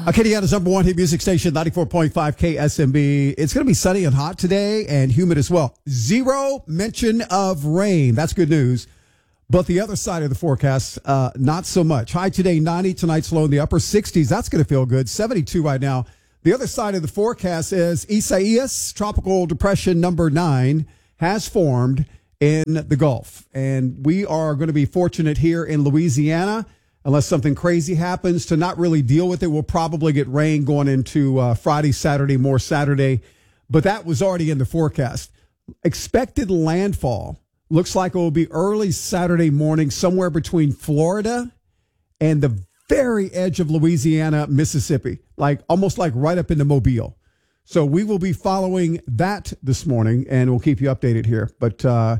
Acadiana's number one hit music station, 94.5 KSMB. It's going to be sunny and hot today and humid as well. Zero mention of rain. That's good news. But the other side of the forecast, not so much. High today, 90. Tonight's low in the upper 60s. That's going to feel good. 72 right now. The other side of the forecast is Isaias, tropical depression number 9, has formed in the Gulf. And we are going to be fortunate here in Louisiana, unless something crazy happens, to not really deal with it. We'll probably get rain going into Friday, Saturday, more Saturday. But that was already in the forecast. Expected landfall looks like it will be early Saturday morning, somewhere between Florida and the very edge of Louisiana, Mississippi, like almost like right up into Mobile. So we will be following that this morning, and we'll keep you updated here. But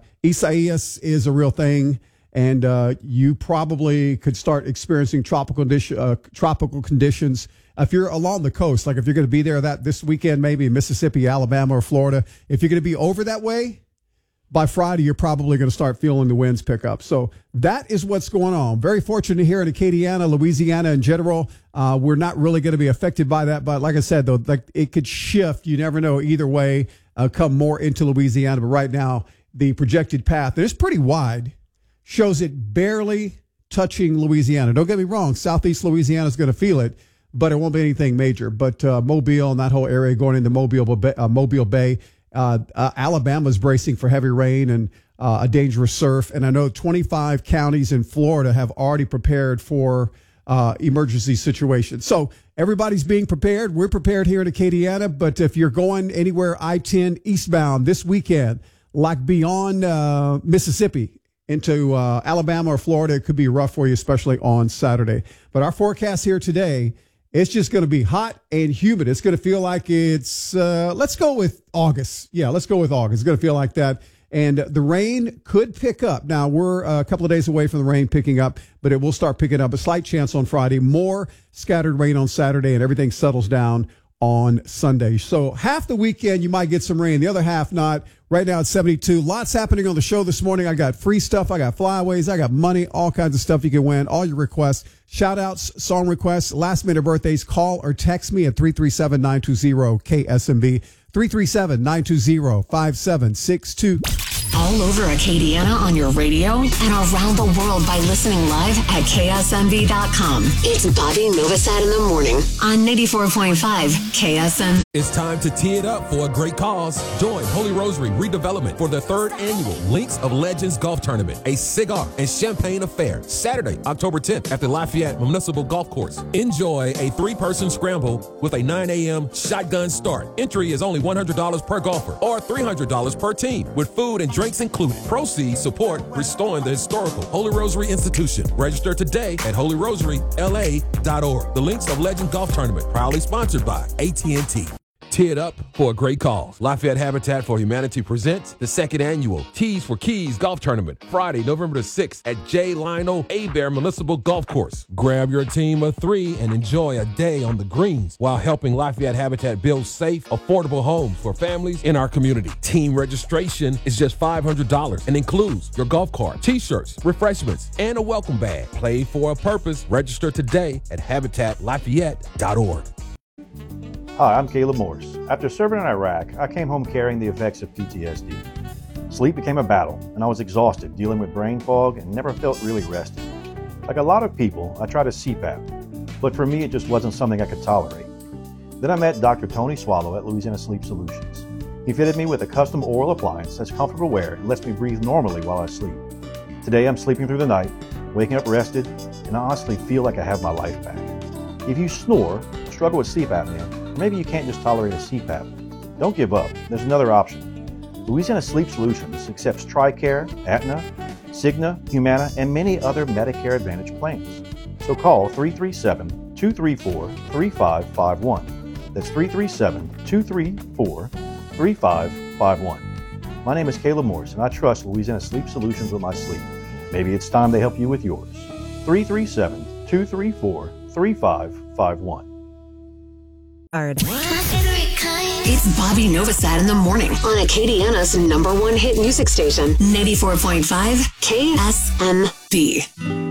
Isaias is a real thing, and you probably could start experiencing tropical conditions if you're along the coast. Like if you're going to be there this weekend, maybe in Mississippi, Alabama, or Florida. If you're going to be over that way, by Friday, you're probably going to start feeling the winds pick up. So that is what's going on. Very fortunate here in Acadiana, Louisiana in general. We're not really going to be affected by that. But like I said, though, like it could shift. You never know either way, come more into Louisiana. But right now, the projected path, and it's pretty wide, shows it barely touching Louisiana. Don't get me wrong. Southeast Louisiana is going to feel it, but it won't be anything major. But Mobile and that whole area going into Mobile Bay, Alabama's bracing for heavy rain and a dangerous surf. And I know 25 counties in Florida have already prepared for emergency situations. So everybody's being prepared. We're prepared here in Acadiana. But if you're going anywhere I-10 eastbound this weekend, like beyond Mississippi into Alabama or Florida, it could be rough for you, especially on Saturday. But our forecast here today, it's just going to be hot and humid. It's going to feel like it's, let's go with August. Yeah, let's go with August. It's going to feel like that. And the rain could pick up. Now, we're a couple of days away from the rain picking up, but it will start picking up. A slight chance on Friday, more scattered rain on Saturday, and everything settles down on Sunday. So half the weekend, you might get some rain. The other half, not. Right now, it's 72. Lots happening on the show this morning. I got free stuff. I got flyaways. I got money, all kinds of stuff you can win. All your requests, shout outs, song requests, last minute birthdays. Call or text me at 337-920-KSMB, 337-920-5762. All over Acadiana on your radio and around the world by listening live at KSMB.com. It's Bobby Novosad in the morning on 94.5 KSM. It's time to tee it up for a great cause. Join Holy Rosary Redevelopment for the 3rd annual Links of Legends Golf Tournament, a cigar and champagne affair, Saturday, October 10th at the Lafayette Municipal Golf Course. Enjoy a 3-person scramble with a 9 a.m. shotgun start. Entry is only $100 per golfer or $300 per team with food and drinks included. Proceeds support restoring the historical Holy Rosary Institution. Register today at holyrosary.la.org. The Links of Legend Golf Tournament, proudly sponsored by AT&T. Tee it up for a great cause. Lafayette Habitat for Humanity presents the 2nd annual Tees for Keys Golf Tournament, Friday, November the 6th at J. Lionel Abear Municipal Golf Course. Grab your team of 3 and enjoy a day on the greens while helping Lafayette Habitat build safe, affordable homes for families in our community. Team registration is just $500 and includes your golf cart, t-shirts, refreshments, and a welcome bag. Play for a purpose. Register today at habitatlafayette.org. Hi, I'm Caleb Morse. After serving in Iraq, I came home carrying the effects of PTSD. Sleep became a battle, and I was exhausted dealing with brain fog and never felt really rested. Like a lot of people, I tried a CPAP, but for me it just wasn't something I could tolerate. Then I met Dr. Tony Swallow at Louisiana Sleep Solutions. He fitted me with a custom oral appliance that's comfortable wear and lets me breathe normally while I sleep. Today I'm sleeping through the night, waking up rested, and I honestly feel like I have my life back. If you snore, struggle with sleep apnea, or maybe you can't just tolerate a CPAP, don't give up. There's another option. Louisiana Sleep Solutions accepts TRICARE, Aetna, Cigna, Humana, and many other Medicare Advantage plans. So call 337-234-3551. That's 337-234-3551. My name is Caleb Morse, and I trust Louisiana Sleep Solutions with my sleep. Maybe it's time they help you with yours. 337-234-3551. It's Bobby Novosad in the morning on Acadiana's #1 hit music station, 94.5 KSMB.